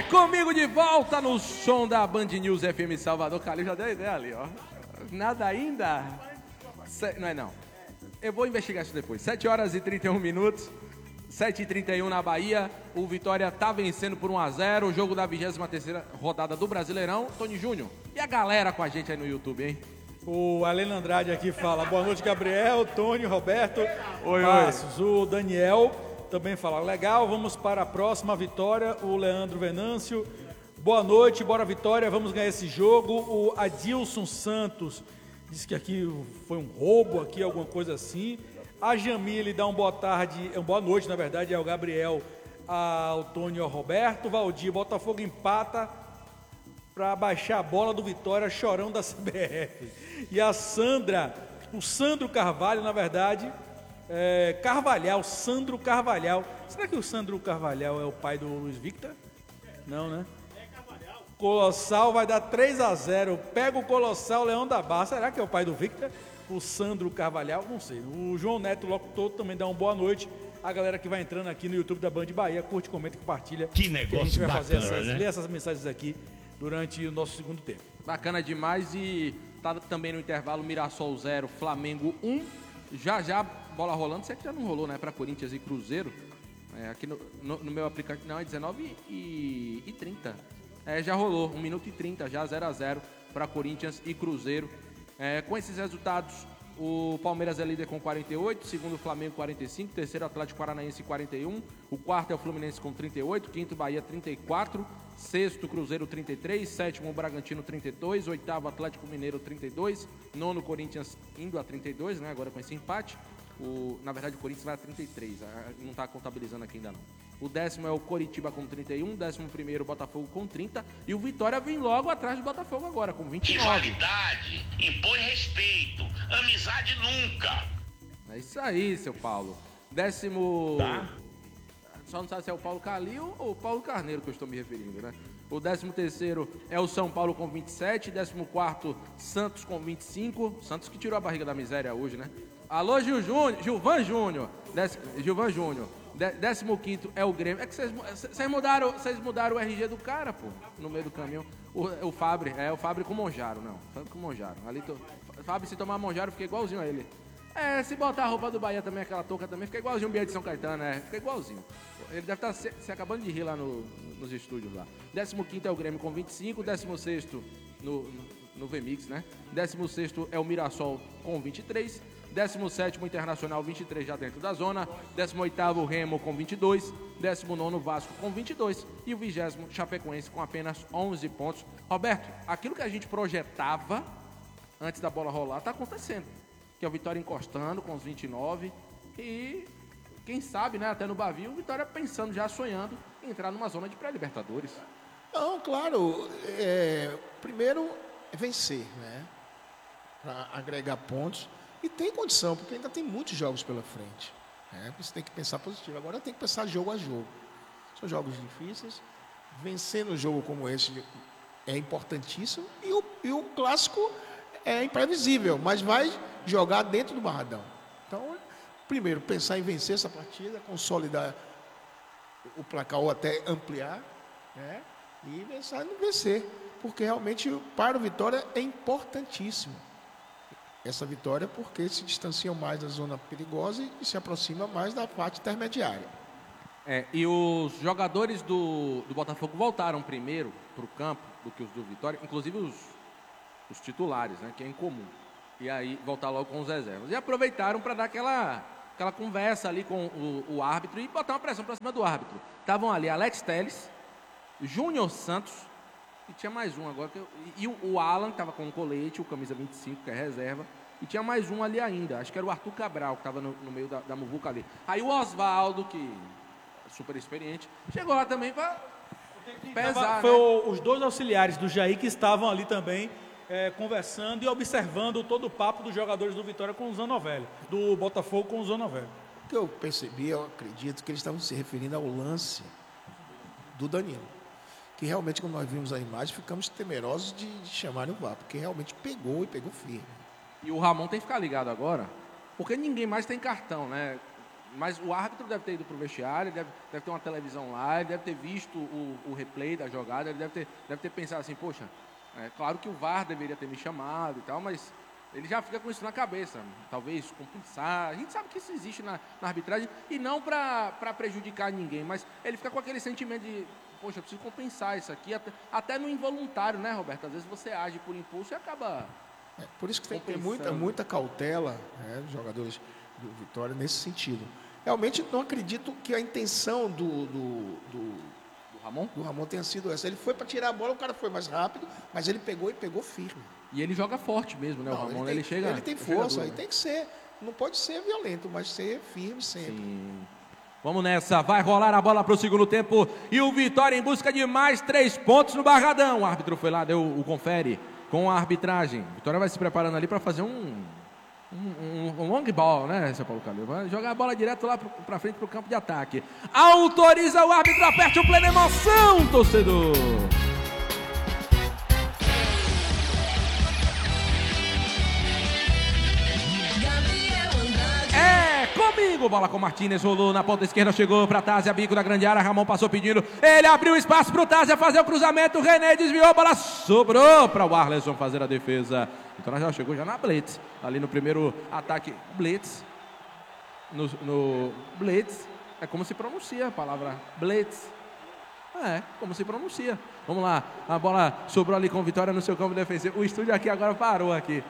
Comigo de volta no som da Band News FM Salvador. Calil já deu a ideia ali, ó. Nada ainda? Não é não. Eu vou investigar isso depois. 7 horas e 31 minutos. 7h31 na Bahia. O Vitória tá vencendo por 1-0. O jogo da 23ª rodada do Brasileirão. Tony Júnior. E a galera com a gente aí no YouTube, hein? O Aleno Andrade aqui fala, boa noite, Gabriel, Tony, Roberto, oi, Passos. O Daniel também fala, legal, vamos para a próxima vitória. O Leandro Venâncio, boa noite, bora Vitória, vamos ganhar esse jogo. O Adilson Santos diz que aqui foi um roubo, aqui alguma coisa assim. A Jamile dá uma boa tarde, uma boa noite, na verdade, é o Gabriel, ao Tony e ao Roberto. Valdir, Botafogo empata para baixar a bola do Vitória, chorão da CBF. E a Sandra, o Sandro Carvalho, na verdade, Carvalhal, Sandro Carvalhal. Será que o Sandro Carvalhal é o pai do Luiz Victor? Não, né? Colossal vai dar 3-0. Pega o Colossal, Leão da Barra. Será que é o pai do Victor? O Sandro Carvalhal? Não sei. O João Neto, locutor, também dá uma boa noite. A galera que vai entrando aqui no YouTube da Band Bahia, curte, comenta e compartilha. Que negócio, a gente vai bacana, fazer né? ler essas mensagens aqui durante o nosso segundo tempo. Bacana demais. E tá também no intervalo Mirassol 0, Flamengo 1. Já bola rolando. Será que já não rolou, né? Para Corinthians e Cruzeiro. Aqui no meu aplicativo. Não, é 19h30. Já rolou. 1 minuto e 30 já, 0-0 para Corinthians e Cruzeiro. Com esses resultados, o Palmeiras é líder com 48, segundo o Flamengo 45, terceiro Atlético Paranaense 41, o quarto é o Fluminense com 38, quinto Bahia 34, sexto Cruzeiro 33, sétimo Bragantino 32, oitavo Atlético Mineiro 32, nono Corinthians indo a 32, né, agora com esse empate. Na verdade o Corinthians vai a 33, não está contabilizando aqui ainda não. O décimo é o Coritiba com 31, 11º Botafogo com 30 e o Vitória vem logo atrás do Botafogo agora com 29. Rivalidade impõe respeito, amizade nunca. É isso aí, seu Paulo. Décimo... Tá. Só não sabe se é o Paulo Calil ou o Paulo Carneiro que eu estou me referindo, né? O 13º é o São Paulo com 27, 14º Santos com 25. Santos que tirou a barriga da miséria hoje, né? Alô, Gilvan Júnior. 15º é o Grêmio. É que vocês mudaram o RG do cara, pô, no meio do caminho. O Fabre, o Fabre com Monjaro, não. Fabre com Monjaro. Fabre, se tomar Monjaro, fica igualzinho a ele. Se botar a roupa do Bahia também, aquela touca também, fica igualzinho o Bia de São Caetano, Fica igualzinho. Ele deve estar se acabando de rir lá nos estúdios lá. 15º é o Grêmio com 25, 16º no VMix, né? 16º é o Mirassol com 23, 17º Internacional 23 já dentro da zona, 18º Remo com 22, 19º Vasco com 22 e o 20º Chapecoense com apenas 11 pontos. Roberto, aquilo que a gente projetava antes da bola rolar tá acontecendo, que é o Vitória encostando com os 29 e quem sabe, né, até no Bavio, o Vitória pensando, já sonhando em entrar numa zona de pré-libertadores. Não, claro, primeiro é vencer, né, para agregar pontos. E tem condição, porque ainda tem muitos jogos pela frente. Você tem que pensar positivo. Agora tem que pensar jogo a jogo. São jogos difíceis. Vencer no jogo como esse é importantíssimo. E o clássico é imprevisível, mas vai jogar dentro do Barradão. Então, primeiro, pensar em vencer essa partida, consolidar o placar ou até ampliar, né? E pensar em vencer. Porque realmente para o Vitória é importantíssimo essa vitória, porque se distanciam mais da zona perigosa e se aproxima mais da parte intermediária. E os jogadores do Botafogo voltaram primeiro para o campo do que os do Vitória, inclusive os titulares, né, que é incomum. E aí voltar logo com os reservas. E aproveitaram para dar aquela conversa ali com o árbitro e botar uma pressão para cima do árbitro. Estavam ali Alex Telles, Júnior Santos, e tinha mais um agora. E o Alan, que estava com o colete, o camisa 25, que é reserva. E tinha mais um ali ainda. Acho que era o Arthur Cabral, que estava no meio da muvuca ali. Aí o Oswaldo, que é super experiente, chegou lá também para pesar. Foi os dois auxiliares do Jair que estavam ali também conversando e observando todo o papo dos jogadores do Vitória com o Zanovelli. Do Botafogo com o Zanovelli. O que eu percebi, eu acredito que eles estavam se referindo ao lance do Danilo. Que realmente, quando nós vimos a imagem, ficamos temerosos de chamarem o VAR, porque realmente pegou firme. E o Ramon tem que ficar ligado agora, porque ninguém mais tem cartão, né? Mas o árbitro deve ter ido pro vestiário, deve ter uma televisão lá, ele deve ter visto o replay da jogada, ele deve ter pensado assim, poxa, claro que o VAR deveria ter me chamado e tal, mas ele já fica com isso na cabeça, talvez compensar. A gente sabe que isso existe na arbitragem, e não para prejudicar ninguém, mas ele fica com aquele sentimento de, poxa, eu preciso compensar isso aqui, até no involuntário, né, Roberto? Às vezes você age por impulso e acaba... Por isso que tem que ter muita cautela, né, dos jogadores do Vitória nesse sentido. Realmente não acredito que a intenção do Ramon tenha sido essa. Ele foi para tirar a bola, o cara foi mais rápido, mas ele pegou firme. E ele joga forte mesmo, né? Não, o Ramon, ele tem força, aí tem que ser. Não pode ser violento, mas ser firme sempre. Sim. Vamos nessa, vai rolar a bola para o segundo tempo e o Vitória em busca de mais 3 pontos no Barradão. O árbitro foi lá, deu o confere com a arbitragem. Vitória vai se preparando ali para fazer um long ball, né, seu Paulo Calil? Vai jogar a bola direto lá para frente para o campo de ataque. Autoriza o árbitro, aperte o pleno emoção, torcedor. Comigo, bola com Martínez, rolou na ponta esquerda, chegou para Tásia, bico da grande área, Ramon passou pedindo, ele abriu espaço para o Tásia fazer o cruzamento, René desviou, a bola sobrou para o Arleson fazer a defesa. Então já chegou já na Blitz, ali no primeiro ataque, Blitz, no Blitz, é como se pronuncia a palavra Blitz. Como se pronuncia. Vamos lá, a bola sobrou ali com Vitória no seu campo defensivo, o estúdio aqui agora parou aqui.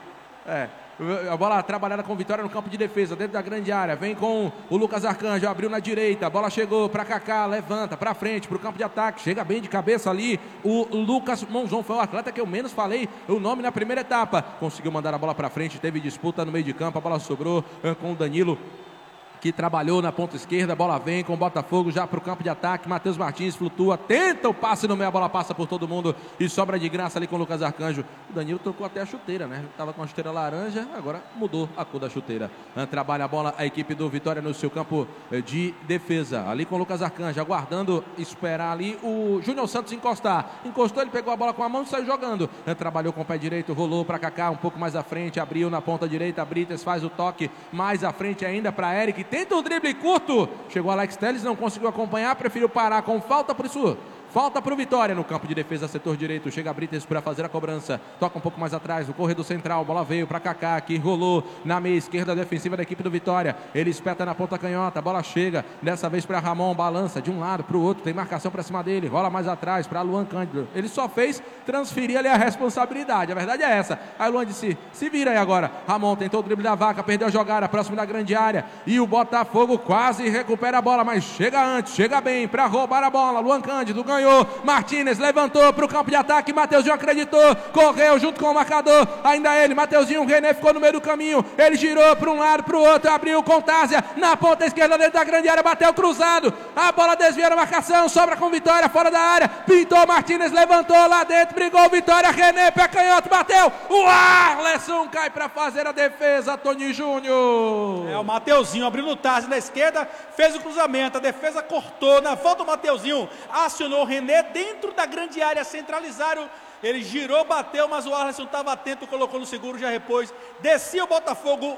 A bola trabalhada com Vitória no campo de defesa, dentro da grande área, vem com o Lucas Arcanjo, abriu na direita, a bola chegou para Kaká, levanta para frente, para o campo de ataque, chega bem de cabeça ali, o Lucas Monzon foi o atleta que eu menos falei o nome na primeira etapa, conseguiu mandar a bola para frente, teve disputa no meio de campo, a bola sobrou com o Danilo, que trabalhou na ponta esquerda, a bola vem com o Botafogo já para o campo de ataque, Matheus Martins flutua, tenta o passe no meio, a bola passa por todo mundo e sobra de graça ali com o Lucas Arcanjo. O Danilo trocou até a chuteira, né? Estava com a chuteira laranja, agora mudou a cor da chuteira. Trabalha a bola a equipe do Vitória no seu campo de defesa, ali com o Lucas Arcanjo, aguardando esperar ali o Júnior Santos encostar. Encostou, ele pegou a bola com a mão e saiu jogando. Trabalhou com o pé direito, rolou para Kaká, um pouco mais à frente, abriu na ponta direita, Brites faz o toque mais à frente ainda para Eric, tenta o drible curto, chegou Alex Telles, não conseguiu acompanhar, preferiu parar com falta, por isso falta para o Vitória no campo de defesa, setor direito, chega Brites para fazer a cobrança, toca um pouco mais atrás, no corredor central, bola veio para Kaká, que rolou na meia esquerda defensiva da equipe do Vitória, ele espeta na ponta canhota, a bola chega, dessa vez para Ramon, balança de um lado para o outro, tem marcação para cima dele, rola mais atrás para Luan Cândido, ele só fez transferir ali a responsabilidade, a verdade é essa, aí Luan disse, se vira aí agora, Ramon tentou o drible da vaca, perdeu a jogada, próximo da grande área, e o Botafogo quase recupera a bola, mas chega antes, chega bem para roubar a bola, Luan Cândido ganhou, Martínez levantou para o campo de ataque, Mateuzinho acreditou, correu junto com o marcador, ainda ele, Mateuzinho, René ficou no meio do caminho, ele girou para um lado, para o outro, abriu com Tásia, na ponta esquerda dentro da grande área, bateu cruzado, a bola desvia na marcação, sobra com Vitória, fora da área, pintou, Martínez levantou lá dentro, brigou Vitória, René, pé canhoto, bateu, o Arleson cai para fazer a defesa, Tony Júnior. O Mateuzinho abriu no Tásia na esquerda, fez o cruzamento, a defesa cortou, na volta o Mateuzinho acionou o René dentro da grande área, centralizaram, ele girou, bateu, mas o Arleson estava atento, colocou no seguro, já repôs, descia o Botafogo,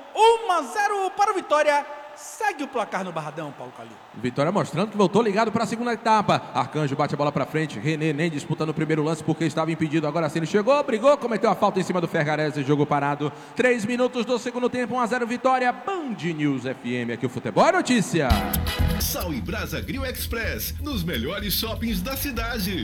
1-0 para o Vitória, segue o placar no Barradão, Paulo Calil. Vitória mostrando que voltou ligado para a segunda etapa, Arcanjo bate a bola para frente, René nem disputa no primeiro lance porque estava impedido, agora sim ele chegou, brigou, cometeu a falta em cima do Fergarese, jogo parado, 3 minutos do segundo tempo, 1-0 Vitória, Band News FM, aqui o Futebol é Notícia. Sal e Brasa Grill Express, nos melhores shoppings da cidade.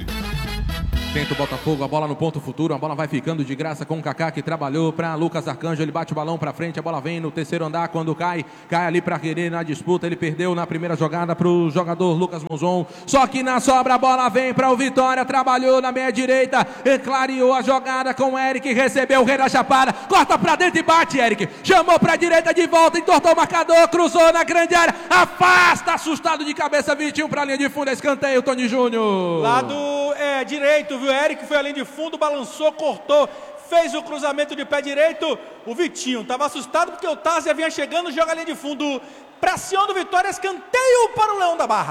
Tenta o Botafogo, a bola no ponto futuro, a bola vai ficando de graça com o Kaká que trabalhou para Lucas Arcanjo, ele bate o balão para frente, a bola vem no terceiro andar, quando cai ali para René na disputa, ele perdeu na primeira jogada para o jogador Lucas Monzon, só que na sobra a bola vem para o Vitória, trabalhou na meia direita, clareou a jogada com o Eric, recebeu o rei da chapada, corta para dentro e bate, Eric, chamou para a direita de volta, entortou o marcador, cruzou na grande área, afasta, assustado de cabeça, 21 para a linha de fundo, escanteio, Tony Júnior. Lado direito, viu, Eric foi à linha de fundo, balançou, cortou, fez o cruzamento de pé direito, o Vitinho estava assustado porque o Tásia vinha chegando, joga a linha de fundo, pra cima do Vitória, escanteio para o Leão da Barra.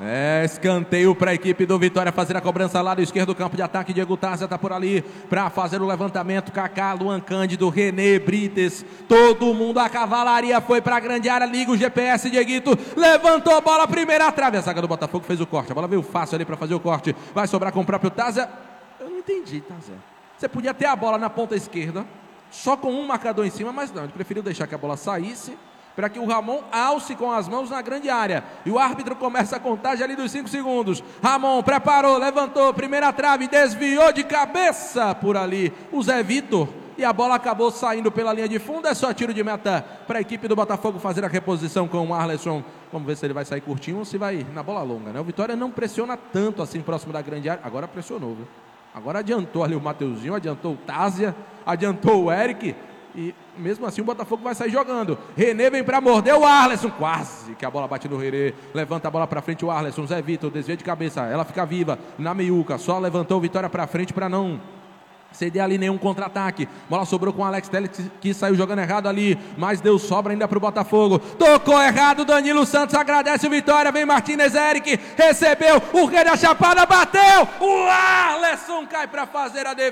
Escanteio para a equipe do Vitória fazer a cobrança lá do esquerdo do campo de ataque. Diego Tárzia está por ali para fazer o levantamento. Kaká, Luan Cândido, René, Brites, todo mundo, a cavalaria foi para a grande área. Liga o GPS, Dieguito levantou a bola, primeira trave. A zaga do Botafogo fez o corte, a bola veio fácil ali para fazer o corte. Vai sobrar com o próprio Tárzia. Eu não entendi, Tárzia. Você podia ter a bola na ponta esquerda, só com um marcador em cima, mas não, ele preferiu deixar que a bola saísse para que o Ramon alce com as mãos na grande área. E o árbitro começa a contagem ali dos 5 segundos. Ramon preparou, levantou, primeira trave, desviou de cabeça por ali o Zé Vitor. E a bola acabou saindo pela linha de fundo. É só tiro de meta para a equipe do Botafogo fazer a reposição com o Arleson. Vamos ver se ele vai sair curtinho ou se vai na bola longa, né? O Vitória não pressiona tanto assim próximo da grande área. Agora pressionou, viu? Agora adiantou ali o Mateuzinho, adiantou o Tárzia, adiantou o Eric. E mesmo assim o Botafogo vai sair jogando. René vem para morder o Arleson. Quase que a bola bate no René. Levanta a bola para frente o Arleson. Zé Vitor desvia de cabeça. Ela fica viva na meiuca. Só levantou o Vitória para frente para não ceder ali nenhum contra-ataque. Bola sobrou com o Alex Telles, que saiu jogando errado ali, mas deu sobra ainda para o Botafogo. Tocou errado, Danilo Santos agradece o Vitória. Vem Martinez, Eric recebeu, o rei da Chapada bateu. O Arleson cai para fazer a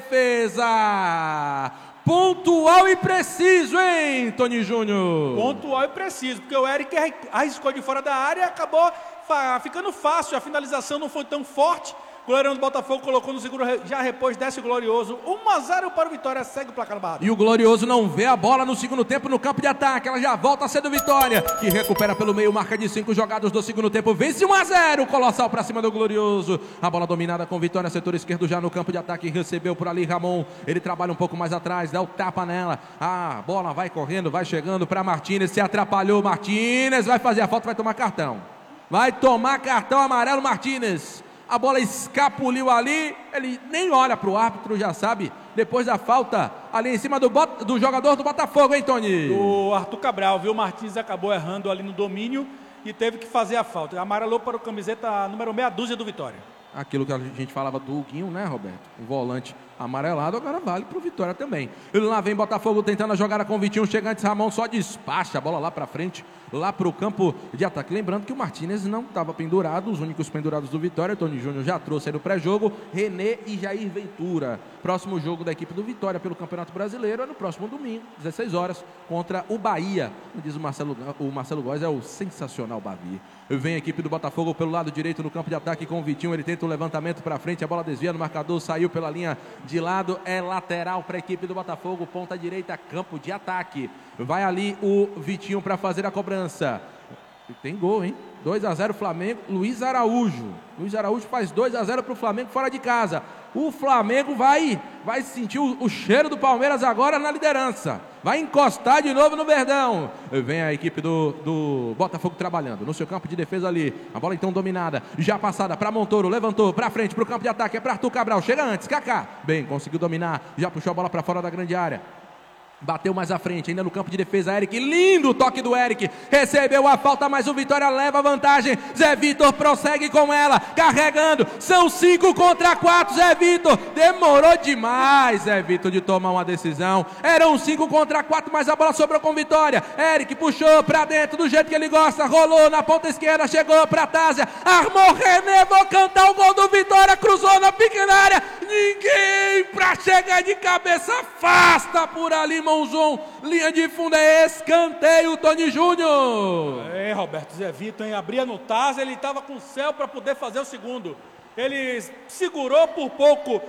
defesa. Pontual e preciso, hein, Tony Júnior? Pontual e preciso, porque o Eric arriscou de fora da área e acabou ficando fácil. A finalização não foi tão forte. O goleirão do Botafogo colocou no seguro, já repôs, desce o Glorioso. 1-0 para o Vitória, segue o placar barrado. E o Glorioso não vê a bola no segundo tempo no campo de ataque. Ela já volta a ser do Vitória, que recupera pelo meio, marca de 5 jogados do segundo tempo. Vence 1-0, Colossal para cima do Glorioso. A bola dominada com Vitória, setor esquerdo já no campo de ataque. Recebeu por ali Ramon, ele trabalha um pouco mais atrás, dá o tapa nela. A bola vai correndo, vai chegando para Martinez, se atrapalhou Martinez, vai fazer a falta, vai tomar cartão. Vai tomar cartão amarelo Martinez. A bola escapuliu ali, ele nem olha para o árbitro, já sabe, depois da falta ali em cima do jogador do Botafogo, hein, Tony? O Arthur Cabral, viu? O Martins acabou errando ali no domínio e teve que fazer a falta. Amarelou para o camiseta número meia dúzia do Vitória. Aquilo que a gente falava do Huguinho, né, Roberto? O volante amarelado, agora vale pro Vitória também. Lá vem Botafogo tentando a jogada com o Vitinho, chega antes, Ramon só despacha a bola lá pra frente, lá pro campo de ataque. Lembrando que o Martinez não estava pendurado, os únicos pendurados do Vitória, Tony Júnior já trouxe aí no pré-jogo, René e Jair Ventura. Próximo jogo da equipe do Vitória pelo Campeonato Brasileiro é no próximo domingo, 16 horas, contra o Bahia. Como diz o Marcelo Góes, é o sensacional Bavi. Vem a equipe do Botafogo pelo lado direito no campo de ataque com o Vitinho, ele tenta o levantamento para frente, a bola desvia no marcador, saiu pela linha de lado, é lateral para a equipe do Botafogo, ponta direita, campo de ataque. Vai ali o Vitinho para fazer a cobrança. E tem gol, hein? 2-0 Flamengo, Luiz Araújo. Luiz Araújo faz 2-0 para o Flamengo fora de casa. O Flamengo vai sentir o cheiro do Palmeiras agora na liderança. Vai encostar de novo no Verdão. Vem a equipe do Botafogo trabalhando no seu campo de defesa ali. A bola então dominada, já passada para Montoro, levantou para frente para o campo de ataque, é para Arthur Cabral, chega antes, Kaká. Bem, conseguiu dominar, já puxou a bola para fora da grande área. Bateu mais à frente, ainda no campo de defesa, Eric, lindo o toque do Eric, recebeu a falta, mas o Vitória leva a vantagem, Zé Vitor prossegue com ela, carregando, são 5 contra 4, Zé Vitor, demorou demais, Zé Vitor, de tomar uma decisão, eram 5 contra 4, mas a bola sobrou com Vitória, Eric puxou pra dentro do jeito que ele gosta, rolou na ponta esquerda, chegou pra Tárzia, armou René, vou cantar o gol do Vitória, cruzou na pequena área, ninguém pra chegar de cabeça, afasta por ali, Monzon, linha de fundo, é escanteio, Tony Júnior. É, Roberto, Zé Vitor, hein? Abria no Tárzia, ele estava com o céu para poder fazer o segundo. Ele segurou por pouco,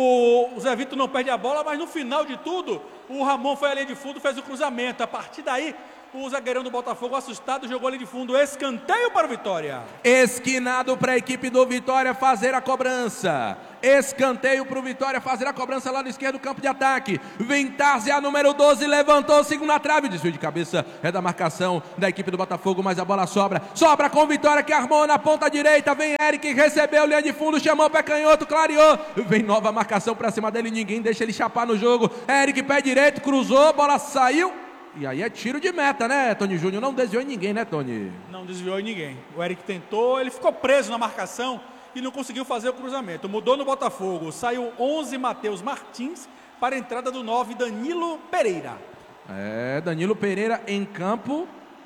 o Zé Vitor não perde a bola, mas no final de tudo, o Ramon foi à linha de fundo, fez o cruzamento. A partir daí, o zagueirão do Botafogo, assustado, jogou ali de fundo, escanteio para o Vitória. Esquinado para a equipe do Vitória fazer a cobrança. Escanteio para o Vitória fazer a cobrança lá no esquerdo, campo de ataque. Vem Tárzia, número 12, levantou, segunda trave, desvio de cabeça, é da marcação da equipe do Botafogo, mas a bola sobra com o Vitória que armou na ponta direita. Vem Eric, recebeu, linha de fundo, chamou pé canhoto, clareou. Vem nova marcação para cima dele, ninguém deixa ele chapar no jogo. Eric, pé direito, cruzou, bola saiu. E aí é tiro de meta, né, Tony Júnior? Não desviou em ninguém, né, Tony? Não desviou em ninguém. O Eric tentou, ele ficou preso na marcação e não conseguiu fazer o cruzamento. Mudou no Botafogo. Saiu 11, Matheus Martins, para a entrada do 9, Danilo Pereira. É, Danilo Pereira em campo.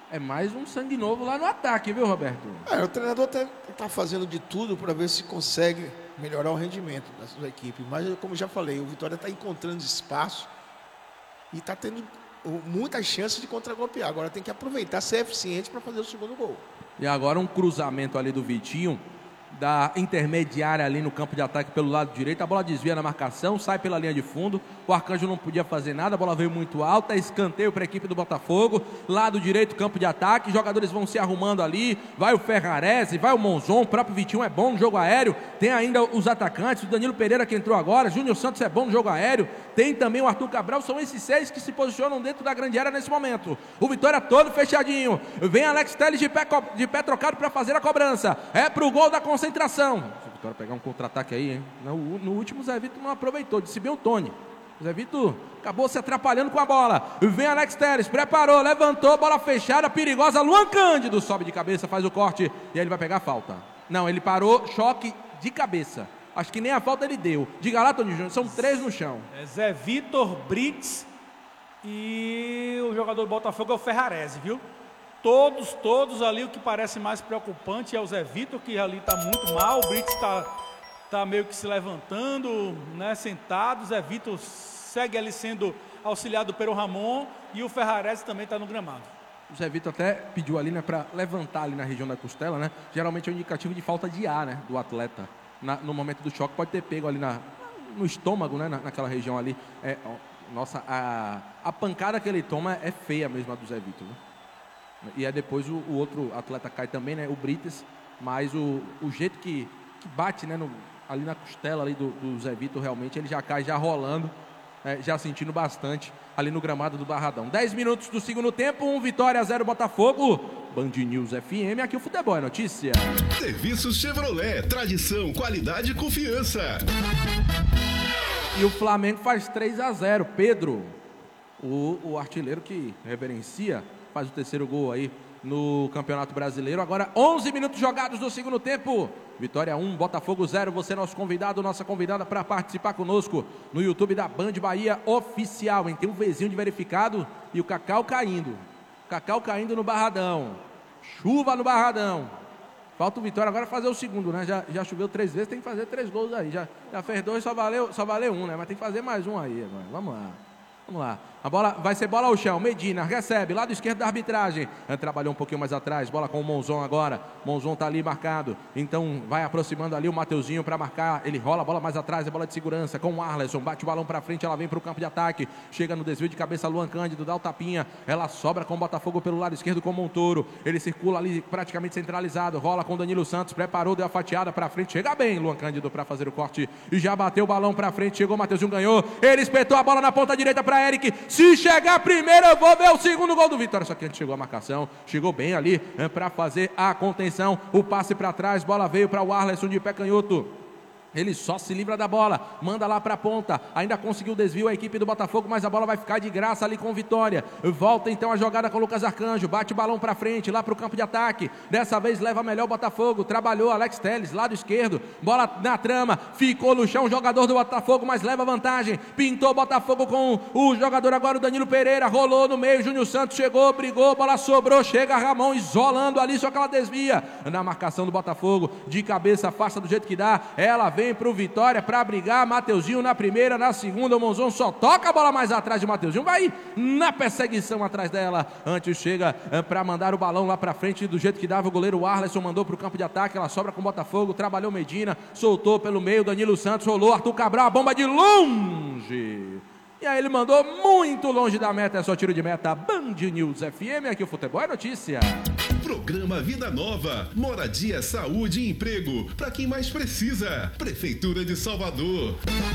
É mais um sangue novo lá no ataque, viu, Roberto? O treinador está fazendo de tudo para ver se consegue melhorar o rendimento da sua equipe. Mas, como já falei, o Vitória está encontrando espaço e está tendo muitas chances de contragolpear. Agora tem que aproveitar, ser eficiente para fazer o segundo gol. E agora um cruzamento ali do Vitinho, da intermediária ali no campo de ataque pelo lado direito, a bola desvia na marcação, sai pela linha de fundo, o Arcanjo não podia fazer nada, a bola veio muito alta, escanteio para a equipe do Botafogo, lado direito, campo de ataque, jogadores vão se arrumando ali, vai o Ferrarese, vai o Monzon, o próprio Vitinho é bom no jogo aéreo, tem ainda os atacantes, o Danilo Pereira que entrou agora, Júnior Santos é bom no jogo aéreo, tem também o Arthur Cabral, são esses 6 que se posicionam dentro da grande área nesse momento. O Vitória todo fechadinho, vem Alex Telles de pé trocado para fazer a cobrança, é pro gol da concentração. O Vitória pegar um contra-ataque aí, hein? No último o Zé Vitor não aproveitou, disse bem o Tony. O Zé Vitor acabou se atrapalhando com a bola. Vem Alex Telles, preparou, levantou, bola fechada, perigosa. Luan Cândido sobe de cabeça, faz o corte e aí ele vai pegar a falta. Não, ele parou, choque de cabeça. Acho que nem a falta ele deu. Diga lá, Tony Júnior, são 3 no chão. Zé Vitor, Brits e o jogador do Botafogo é o Ferrarese, viu? Todos ali, o que parece mais preocupante é o Zé Vitor, que ali está muito mal, o Brits está meio que se levantando, né, sentado, o Zé Vitor segue ali sendo auxiliado pelo Ramon e o Ferrarese também está no gramado. O Zé Vitor até pediu ali, né, para levantar ali na região da costela, né, geralmente é um indicativo de falta de ar, né, do atleta. No momento do choque pode ter pego ali no estômago, né, naquela região ali. Nossa, a pancada que ele toma é feia mesmo a do Zé Vitor, né? E aí depois o outro atleta cai também, né? O Brites, mas o jeito que bate, né? Ali na costela ali do Zé Vitor, realmente ele já cai já rolando, já sentindo bastante ali no gramado do Barradão. 10 minutos do segundo tempo, 1 Vitória, 0 Botafogo. Band News FM, aqui o Futebol é Notícia. Serviços Chevrolet, tradição, qualidade e confiança. E o Flamengo faz 3-0. Pedro, o artilheiro que reverencia, faz o terceiro gol aí no Campeonato Brasileiro. Agora 11 minutos jogados do segundo tempo. Vitória 1, Botafogo 0. Você é nosso convidado, nossa convidada para participar conosco no YouTube da Band Bahia Oficial, hein? Tem um Vzinho de verificado e o Cacau caindo. Cacau caindo no Barradão. Chuva no Barradão. Falta o Vitória agora fazer o segundo, né? Já choveu 3 vezes, tem que fazer 3 gols aí. Já fez 2, só valeu 1, né? Mas tem que fazer mais um aí agora. Vamos lá. A bola vai ser bola ao chão. Medina recebe, lado esquerdo da arbitragem. Trabalhou um pouquinho mais atrás. Bola com o Monzon agora. Monzon tá ali marcado. Então vai aproximando ali o Mateuzinho para marcar. Ele rola a bola mais atrás. É bola de segurança com o Arleson. Bate o balão para frente. Ela vem para o campo de ataque. Chega no desvio de cabeça. Luan Cândido dá o tapinha. Ela sobra com o Botafogo pelo lado esquerdo com o Montoro. Ele circula ali praticamente centralizado. Rola com o Danilo Santos. Preparou, deu a fatiada para frente. Chega bem Luan Cândido para fazer o corte. E já bateu o balão para frente. Chegou o Mateuzinho, ganhou. Ele espetou a bola na ponta direita para Eric. Se chegar primeiro, eu vou ver o segundo gol do Vitória. Só que antes chegou a marcação, chegou bem ali para fazer a contenção. O passe para trás, bola veio para o Arleson de pé canhoto. Ele só se livra da bola, manda lá para a ponta, ainda conseguiu o desvio a equipe do Botafogo, mas a bola vai ficar de graça ali com o Vitória. Volta então a jogada com o Lucas Arcanjo, bate o balão para frente, lá para o campo de ataque. Dessa vez leva melhor o Botafogo, trabalhou Alex Telles, lado esquerdo, bola na trama, ficou no chão o jogador do Botafogo, mas leva vantagem. Pintou o Botafogo com o jogador agora, o Danilo Pereira, rolou no meio, Júnior Santos chegou, brigou, bola sobrou, chega Ramon isolando ali, só que ela desvia. Na marcação do Botafogo, de cabeça, afasta do jeito que dá, ela vem pro Vitória para brigar, Mateuzinho na primeira, na segunda, o Monzon só toca a bola mais atrás de Mateuzinho, vai na perseguição atrás dela, antes chega para mandar o balão lá para frente, do jeito que dava o goleiro Arleson, mandou pro campo de ataque, ela sobra com o Botafogo, trabalhou Medina, soltou pelo meio, Danilo Santos, rolou, Arthur Cabral, a bomba de longe, e aí ele mandou muito longe da meta, é só tiro de meta. Band News FM, aqui o Futebol é Notícia. Programa Vida Nova, moradia, saúde e emprego para quem mais precisa. Prefeitura de Salvador.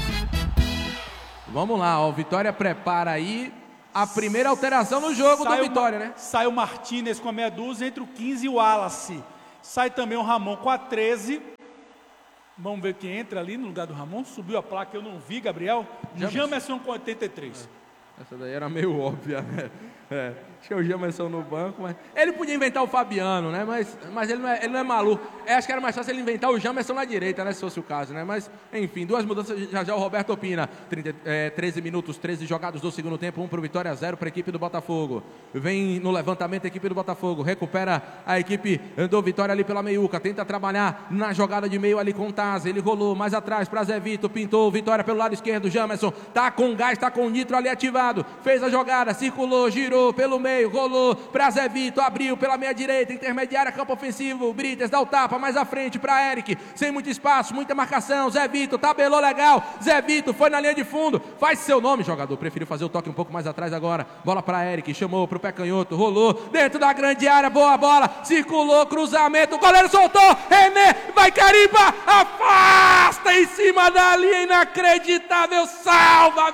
Vamos lá, ó, o Vitória prepara aí a primeira alteração no jogo do Vitória, né? Sai o Martínez com a meia dúzia, entre o 15 e o Wallace. Sai também o Ramon com a 13. Vamos ver quem entra ali no lugar do Ramon. Subiu a placa, eu não vi, Gabriel. Jamerson com 83. Essa daí era meio óbvia, né? Tinha o Jamerson no banco, mas... Ele podia inventar o Fabiano, né? Mas ele não é maluco. Acho que era mais fácil ele inventar o Jamerson na direita, né? Se fosse o caso, né? Mas, enfim, 2 mudanças, já o Roberto opina. 13 minutos, 13 jogados do segundo tempo, 1 para o Vitória, 0 para a equipe do Botafogo. Vem no levantamento a equipe do Botafogo, recupera a equipe do Vitória ali pela meiuca, tenta trabalhar na jogada de meio ali com o Taz, ele rolou mais atrás para Zé Vitor, pintou, Vitória pelo lado esquerdo, Jamerson, tá com gás, tá com o nitro ali ativado, fez a jogada, circulou, girou pelo meio, rolou para Zé Vitor, abriu pela meia direita, intermediária, campo ofensivo, Brites dá o tapa mais à frente para Eric, sem muito espaço, muita marcação, Zé Vitor, tabelou legal, Zé Vitor foi na linha de fundo, faz seu nome, jogador, preferiu fazer o toque um pouco mais atrás agora, bola para Eric, chamou pro pé canhoto, rolou, dentro da grande área, boa bola, circulou, cruzamento, o goleiro soltou, René, vai carimba, afasta em cima da linha, inacreditável, salva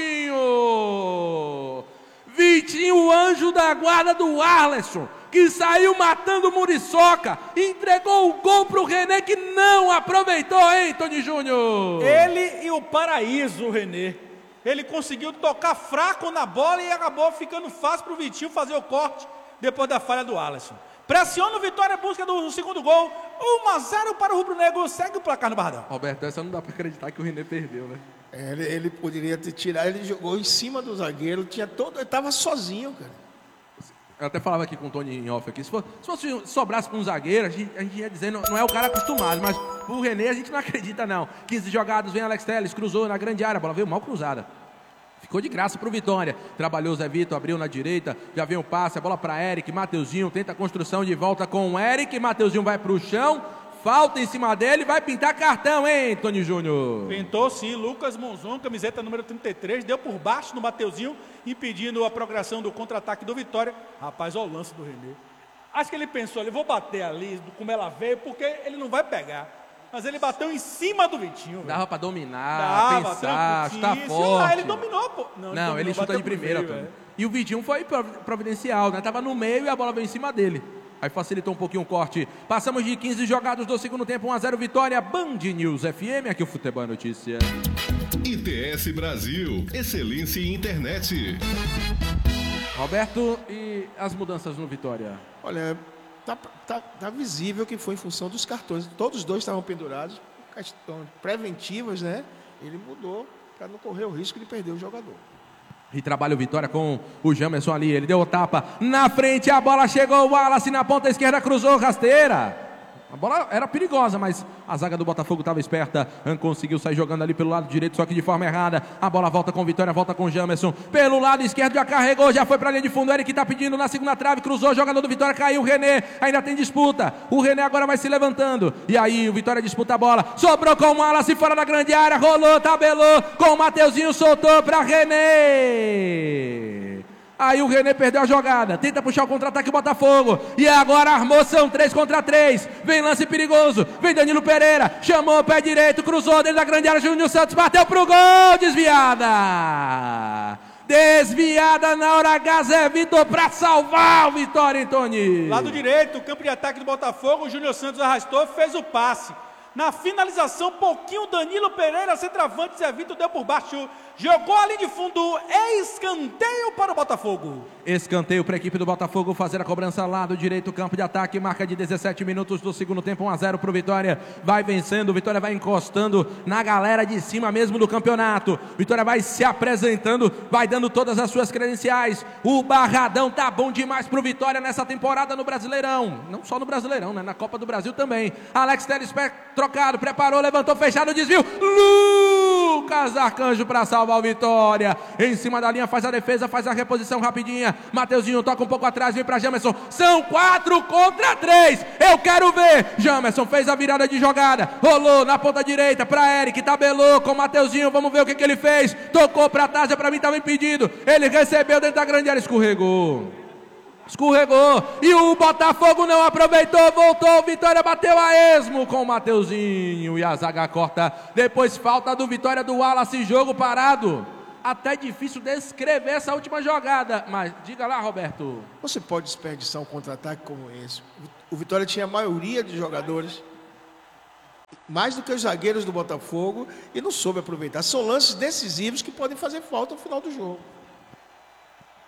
Vitinho! Vitinho, o anjo da guarda do Arleson, que saiu matando o Muriçoca, entregou o gol pro René, que não aproveitou, hein, Tony Júnior? Ele e o Paraíso, o René. Ele conseguiu tocar fraco na bola e acabou ficando fácil pro Vitinho fazer o corte depois da falha do Arleson. Pressiona o Vitória, busca do segundo gol, 1-0 para o Rubro Negro, segue o placar no Barradão. Roberto, essa não dá para acreditar que o René perdeu, né? Ele poderia ter tirado, ele jogou em cima do zagueiro, ele estava sozinho, cara. Eu até falava aqui com o Tony em off aqui, se sobrasse para um zagueiro, a gente ia dizendo, não é o cara acostumado, mas o René a gente não acredita não. 15 jogados, vem Alex Telles, cruzou na grande área, a bola veio mal cruzada. Ficou de graça pro Vitória. Trabalhou o Zé Vitor, abriu na direita, já vem o passe, a bola para Eric, Mateuzinho, tenta a construção de volta com o Eric, Mateuzinho vai pro chão, falta em cima dele, vai pintar cartão, hein, Tony Júnior? Pintou sim, Lucas Monzon, camiseta número 33, deu por baixo no Mateuzinho, impedindo a progressão do contra-ataque do Vitória. Rapaz, olha o lance do René. Acho que ele pensou, eu vou bater ali, como ela veio, porque ele não vai pegar. Mas ele bateu em cima do Vitinho. Véio. Dava pra dominar, pensar, chutar forte. Ele dominou, pô. Não, ele chuta de primeira, meio, e o Vitinho foi providencial, né? Tava no meio e a bola veio em cima dele. Aí facilitou um pouquinho o corte. Passamos de 15 jogados do segundo tempo, 1-0 Vitória. Band News FM, aqui o Futebol é Notícia. ITS Brasil, excelência em internet. Roberto, e as mudanças no Vitória? Olha, tá visível que foi em função dos cartões. Todos os dois estavam pendurados, questões preventivas, né? Ele mudou para não correr o risco de perder o jogador. E trabalha o Vitória com o Jamerson ali, ele deu o tapa na frente, a bola chegou, o Wallace na ponta esquerda, cruzou, rasteira. A bola era perigosa, mas a zaga do Botafogo estava esperta, conseguiu sair jogando ali pelo lado direito, só que de forma errada. A bola volta com o Vitória, volta com o Jamerson, pelo lado esquerdo já carregou, já foi para a linha de fundo, Eric está pedindo na segunda trave, cruzou, jogador do Vitória, caiu, o René, ainda tem disputa, o René agora vai se levantando, e aí o Vitória disputa a bola, sobrou com o Wallace fora da grande área, rolou, tabelou, com o Mateuzinho, soltou para René. Aí o René perdeu a jogada, tenta puxar o contra-ataque o Botafogo, e agora armou, são 3 contra 3, vem lance perigoso, vem Danilo Pereira, chamou o pé direito, cruzou dentro da grande área, Júnior Santos bateu pro gol, desviada na hora H, Zé Vitor para salvar o Vitória, hein, Tony? Lado direito, o campo de ataque do Botafogo, o Júnior Santos arrastou, fez o passe. Na finalização, pouquinho, Danilo Pereira, centroavante, Zé Vitor deu por baixo, jogou ali de fundo, escanteio para o Botafogo. Escanteio para a equipe do Botafogo fazer a cobrança lá do direito, campo de ataque, marca de 17 minutos do segundo tempo, 1-0 para o Vitória, vai vencendo, o Vitória vai encostando na galera de cima mesmo do campeonato, Vitória vai se apresentando, vai dando todas as suas credenciais, o Barradão tá bom demais para o Vitória nessa temporada no Brasileirão, não só no Brasileirão, né? Na Copa do Brasil também, Alex Telles trocado, preparou, levantou, fechado, desvio, Lucas Arcanjo para salvar o Vitória, em cima da linha, faz a defesa, faz a reposição rapidinha, Mateuzinho toca um pouco atrás, vem para Jamerson, são 4 contra 3, eu quero ver, Jamerson fez a virada de jogada, rolou na ponta direita para Eric, tabelou com o Mateuzinho, vamos ver o que ele fez, tocou para Tásia, para mim estava impedido, ele recebeu dentro da grande área, escorregou, e o Botafogo não aproveitou, voltou, Vitória bateu a esmo com o Mateuzinho, e a zaga corta, depois falta do Vitória do Wallace, jogo parado. Até difícil descrever essa última jogada, mas diga lá, Roberto. Você pode desperdiçar um contra-ataque como esse. O Vitória tinha a maioria de jogadores, mais do que os zagueiros do Botafogo, e não soube aproveitar. São lances decisivos que podem fazer falta no final do jogo.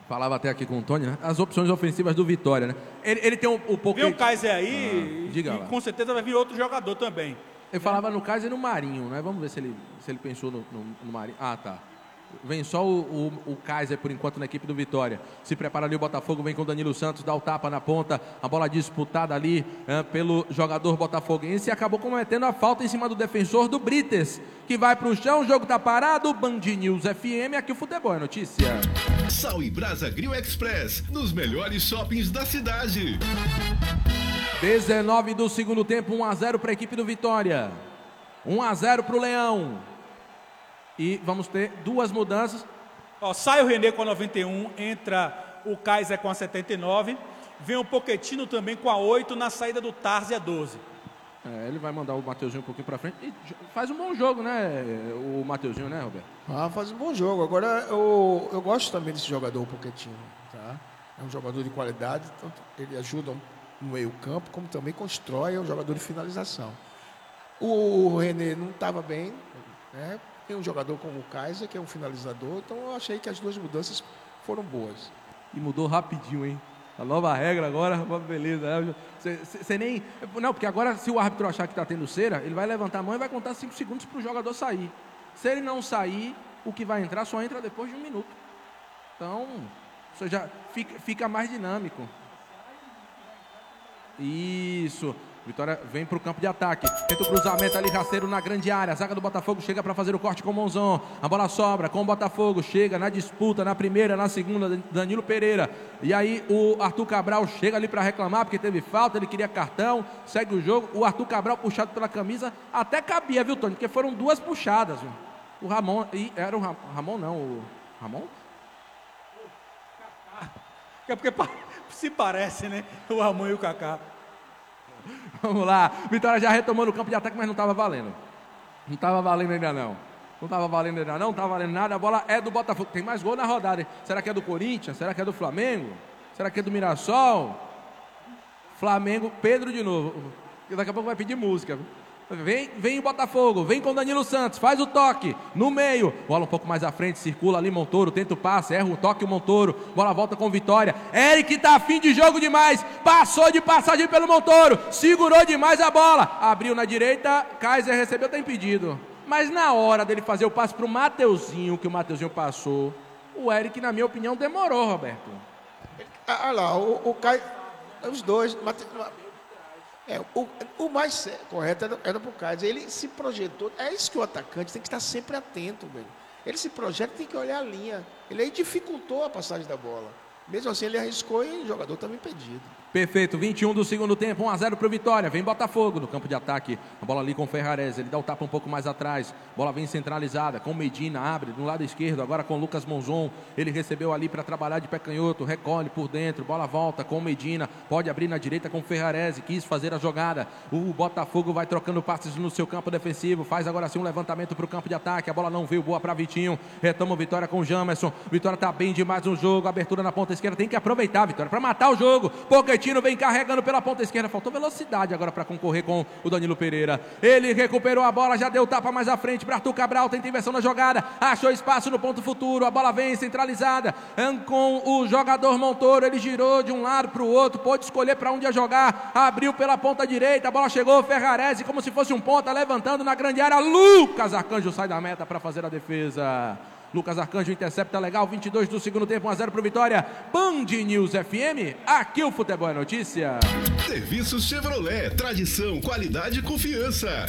Falava até aqui com o Tony, né? As opções ofensivas do Vitória, né? Ele tem um pouco... Vem o Kaiser aí diga e lá. com certeza vai vir outro jogador também. Ele falava no Kaiser e no Marinho, né? Vamos ver se ele pensou no Marinho. Ah, tá. Vem só o Kaiser, por enquanto, na equipe do Vitória. Se prepara ali o Botafogo, vem com o Danilo Santos, dá o tapa na ponta. A bola disputada ali pelo jogador botafoguense. E acabou cometendo a falta em cima do defensor do Brites, que vai pro chão, o jogo tá parado. Band News FM, aqui o Futebol é notícia. Sal e Brasa Grill Express, nos melhores shoppings da cidade. 19 do segundo tempo, 1-0 para a equipe do Vitória. 1-0 para o Leão. E vamos ter duas mudanças. Sai o René com a 91, entra o Kaiser com a 79. Vem o Pochettino também com a 8 na saída do Tarzi a 12. Ele vai mandar o Mateuzinho um pouquinho para frente. E faz um bom jogo, né? O Mateuzinho, né, Roberto? Faz um bom jogo. Agora, eu gosto também desse jogador, o Pochettino. Tá? É um jogador de qualidade, tanto ele ajuda no meio campo, como também constrói, é um jogador de finalização. O René não estava bem, né? Tem um jogador como o Kaiser, que é um finalizador, então eu achei que as duas mudanças foram boas. E mudou rapidinho, hein? A nova regra agora, beleza. Você nem... Não, porque agora, se o árbitro achar que está tendo cera, ele vai levantar a mão e vai contar 5 segundos para o jogador sair. Se ele não sair, o que vai entrar só entra depois de 1 minuto. Então, isso já fica mais dinâmico. Isso. Vitória vem para o campo de ataque. Tenta o cruzamento ali, rasteiro na grande área. A zaga do Botafogo chega para fazer o corte com o Monzon. A bola sobra com o Botafogo. Chega na disputa, na primeira, na segunda, Danilo Pereira. E aí o Arthur Cabral chega ali para reclamar, porque teve falta, ele queria cartão. Segue o jogo. O Arthur Cabral puxado pela camisa. Até cabia, viu, Tony? Porque foram 2 puxadas. Viu? O Ramon... Era o Ramon, não. O Ramon? É porque se parece, né? O Ramon e o Kaká. Vamos lá, Vitória já retomando o campo de ataque, mas não estava valendo. Não estava valendo ainda não. Não estava valendo ainda não, não estava valendo nada. A bola é do Botafogo. Tem mais gol na rodada, hein? Será que é do Corinthians? Será que é do Flamengo? Será que é do Mirassol? Flamengo, Pedro de novo. Daqui a pouco vai pedir música. Vem o Botafogo, vem com o Danilo Santos, faz o toque, no meio, bola um pouco mais à frente, circula ali Montoro, tenta o passe, erra o toque o Montoro, bola volta com Vitória, Eric tá afim de jogo demais, passou de passagem pelo Montoro, segurou demais a bola, abriu na direita, Kaiser recebeu, tá impedido, mas na hora dele fazer o passe pro Mateuzinho, que o Mateuzinho passou, o Eric, na minha opinião, demorou, Roberto. Olha lá, o Kaiser, os dois... o mais correto era para o Kaiser. Ele se projetou. É isso que o atacante tem que estar sempre atento, velho. Ele se projeta, tem que olhar a linha. Ele aí dificultou a passagem da bola. Mesmo assim, ele arriscou e o jogador estava impedido. Perfeito, 21 do segundo tempo, 1-0 para o Vitória. Vem Botafogo no campo de ataque. A bola ali com o Ferrarese, ele dá o tapa um pouco mais atrás. Bola vem centralizada, com Medina, abre no lado esquerdo, agora com Lucas Monzon. Ele recebeu ali para trabalhar de pé canhoto, recolhe por dentro, bola volta com Medina. Pode abrir na direita com o Ferrarese, quis fazer a jogada. O Botafogo vai trocando passes no seu campo defensivo. Faz agora sim um levantamento para o campo de ataque. A bola não veio boa para Vitinho. Retoma o Vitória com o Jamerson. Vitória está bem demais no jogo. Abertura na ponta esquerda, tem que aproveitar, Vitória, para matar o jogo. Pochettino vem carregando pela ponta esquerda, faltou velocidade agora para concorrer com o Danilo Pereira. Ele recuperou a bola, já deu tapa mais à frente para Arthur Cabral, tenta inversão na jogada, achou espaço no ponto futuro, a bola vem centralizada com o jogador Montoro, ele girou de um lado para o outro, pôde escolher para onde ia jogar, abriu pela ponta direita, a bola chegou, Ferrarese como se fosse um ponta, levantando na grande área, Lucas Arcanjo sai da meta para fazer a defesa. Lucas Arcanjo intercepta legal, 22 do segundo tempo, 1-0 para o Vitória. Band News FM, aqui o Futebol é Notícia. Serviços Chevrolet, tradição, qualidade e confiança.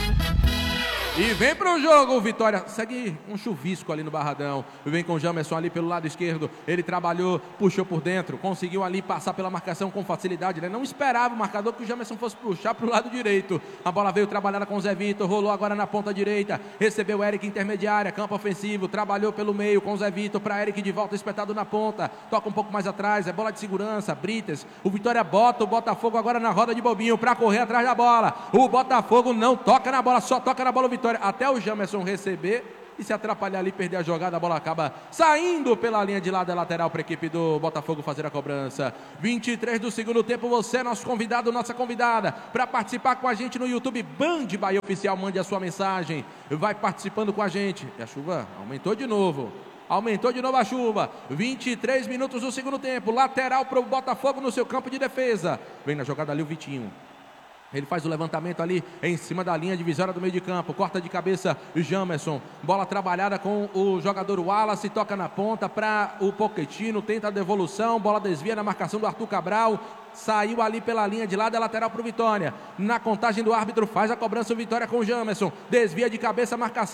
E vem para o jogo, o Vitória segue um chuvisco ali no Barradão, vem com o Jamerson ali pelo lado esquerdo, ele trabalhou, puxou por dentro, conseguiu ali passar pela marcação com facilidade, ele não esperava o marcador que o Jamerson fosse puxar para o lado direito, a bola veio trabalhada com o Zé Vitor, rolou agora na ponta direita, recebeu o Eric intermediária, campo ofensivo, trabalhou pelo meio com o Zé Vitor, para Eric de volta espetado na ponta, toca um pouco mais atrás, é bola de segurança, Brites, o Vitória bota o Botafogo agora na roda de bobinho para correr atrás da bola, o Botafogo não toca na bola, só toca na bola o Vitória, até o Jamerson receber e se atrapalhar ali, perder a jogada, a bola acaba saindo pela linha de lado lateral para a equipe do Botafogo fazer a cobrança. 23 do segundo tempo, você é nosso convidado, nossa convidada, para participar com a gente no YouTube Band Bahia Oficial, mande a sua mensagem, vai participando com a gente. E a chuva aumentou de novo. Aumentou de novo a chuva. 23 minutos do segundo tempo. Lateral para o Botafogo no seu campo de defesa. Vem na jogada ali o Vitinho. Ele faz o levantamento ali em cima da linha divisória do meio de campo. Corta de cabeça o Jamerson. Bola trabalhada com o jogador Wallace. Toca na ponta para o Pochettino. Tenta a devolução. Bola desvia na marcação do Arthur Cabral. Saiu ali pela linha de lado. É lateral para o Vitória. Na contagem do árbitro faz a cobrança o Vitória com o Jamerson. Desvia de cabeça a marcação.